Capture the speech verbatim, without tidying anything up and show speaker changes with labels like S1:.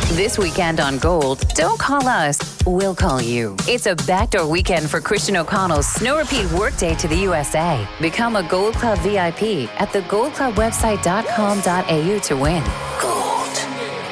S1: This weekend on Gold, don't call us, we'll call you. It's a backdoor weekend for Christian O'Connell's Snow Repeat Workday to the U S A. Become a Gold Club V I P at the gold club website dot com dot a u to win.